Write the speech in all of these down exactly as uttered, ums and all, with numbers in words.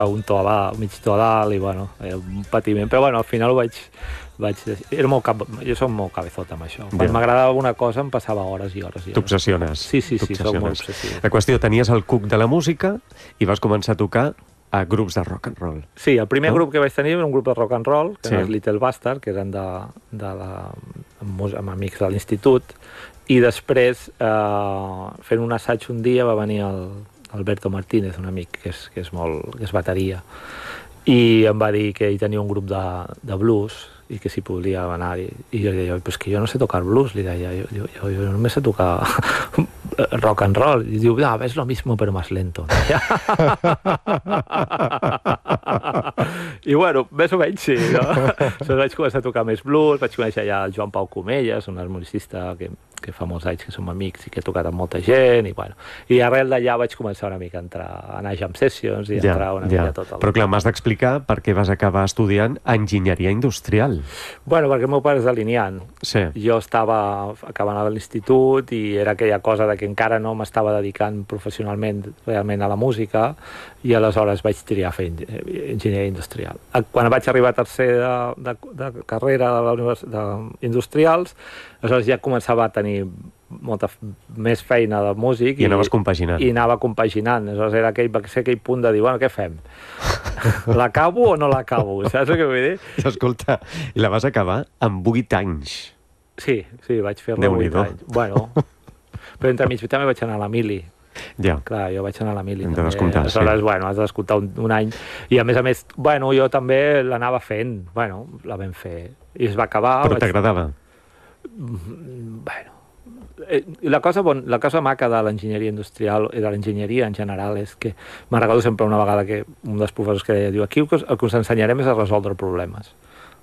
un to a dalt, mig to a dalt, i bueno, un patiment, però bueno, al final ho vaig... vaig era molt cap... Jo soc molt cabezota amb això. Quan m'agradava una cosa em passava hores i hores i hores. T'obsessiones. Sí, sí, sí, soc molt obsessiu. La qüestió, tenies el cuc de la música i vas començar a tocar a grups de rock and roll. Sí, el primer no? grup que vaig tenir era un grup de rock and roll, que sí. era els Little Bastard, que eren de, de la, amb, amb amics de l'institut, i després, eh, fent un assaig un dia, va venir el Alberto Martínez, un amic que és, que és, molt, que és bateria, i em va dir que ell tenia un grup de, de blues i que s'hi podia anar-hi. I jo deia, pues que jo no sé tocar blues, li deia, jo, jo, jo, jo només sé tocar rock and roll. I diu, ah, és lo mismo però más lento. I bueno, més o menys sí, no? Aleshores vaig començar a tocar més blues, vaig conèixer ja el Joan Pau Comelles, un harmonicista que, que fa molts anys que som amics i que he tocat amb molta gent, i bueno, i arrel d'allà vaig començar una mica a entrar, a anar a jam sessions i ja, entrar una ja. mica tot el... Però clar, m'has d'explicar per què vas acabar estudiant enginyeria industrial. Bueno, perquè el meu pare és delineant. Sí. Jo estava acabant a l'institut i era aquella cosa de que encara no m'estava dedicant professionalment realment a la música, i aleshores vaig triar fer enginyeria industrial. Quan vaig arribar a tercer de, de, de carrera de la universitat d'industrials, aleshores ja començava a tenir molta més feina de músic i, i anaves compaginant. I anava compaginant. Aleshores era aquell, va ser aquell punt de dir, bueno, què fem? L'acabo o no l'acabo? Saps el que vull dir? I escolta, i la vas acabar amb vuit anys. Sí, sí, vaig fer-la vuit anys. Bueno, però entremig també vaig anar a la mili. Ja. Clar, jo vaig anar a la mili. Hem de descomptar, sí. Aleshores, bueno, has d'escoltar un, un any. I a més a més, bueno, jo també l'anava fent. Bueno, la vam fer. I es va acabar... Però vaig... t'agradava? Bueno, la cosa, bon, la cosa maca de l'enginyeria industrial i de l'enginyeria en general és que me'n recordo sempre una vegada que un dels professors que deia, diu, aquí el que us ensenyarem és a resoldre problemes.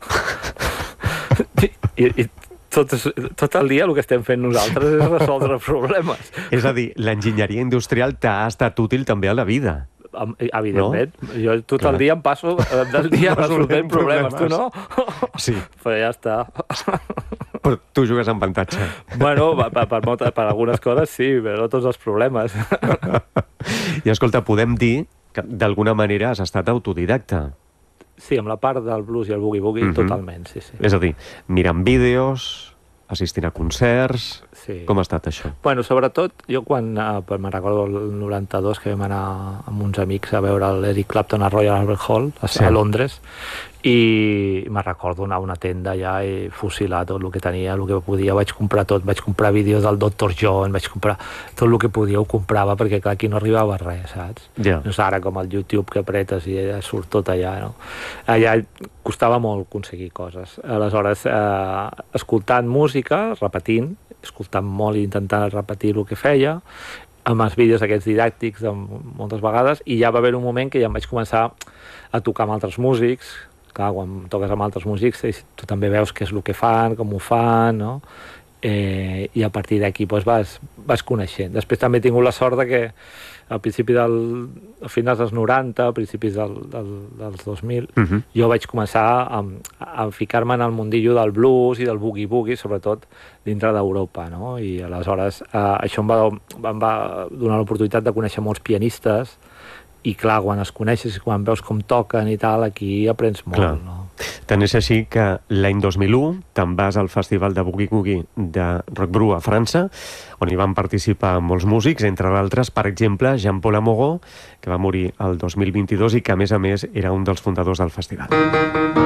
I, i tot, tot el dia el que estem fent nosaltres és resoldre problemes. És a dir, l'enginyeria industrial t'ha estat útil també a la vida. Evidentment. No? Jo tot Clar. el dia em passo del dia resolvent problemes. problemes. Tu no? Sí. Però ja està. Però tu jugues amb avantatge. Bueno, per, per, molta, per algunes coses sí, però no tots els problemes. I escolta, podem dir que d'alguna manera has estat autodidacta. Sí, amb la part del blues i el boogie-boogie, mm-hmm. totalment, sí, sí. És a dir, mirant vídeos, assistint a concerts... Sí. Com ha estat això? Bueno, sobretot, jo quan, eh, me'n recordo el noranta-dos, que vam anar amb uns amics a veure l'Eric Clapton a Royal Albert Hall, a, sí. a Londres, i me'n recordo anar a una tenda allà i fusilar tot el que tenia, el que podia, vaig comprar tot, vaig comprar vídeos del doctor John, vaig comprar tot el que podia, ho comprava, perquè clar, aquí no arribava res, saps? Yeah. No és ara com el YouTube que apretes i ja surt tot allà, no? Allà costava molt aconseguir coses. Aleshores, eh, escoltant música, repetint, escoltant molt i intentant repetir el que feia, amb els vídeos aquests didàctics de moltes vegades, i ja va haver un moment que ja em vaig començar a tocar amb altres músics. Clar, quan toques amb altres músics tu també veus què és el que fan, com ho fan, no? Eh, i a partir d'aquí doncs, vas, vas coneixent. Després també he tingut la sort de que al principi del... a finals dels noranta, a principis del, del, dels dos mil, uh-huh. jo vaig començar a, a ficar-me en el mundillo del blues i del boogie-boogie, sobretot dintre d'Europa, no? I aleshores eh, això em va, em va donar l'oportunitat de conèixer molts pianistes, i clar, quan els coneixes i quan veus com toquen i tal, aquí aprens molt, clar. No? Tant és així que l'any dos mil u te'n vas al Festival de Boogie Woogie de Roquebrune a França, on hi van participar molts músics, entre d'altres, per exemple, Jean-Paul Amogo, que va morir el dos mil vint-i-dos i que, a més a més, era un dels fundadors del festival.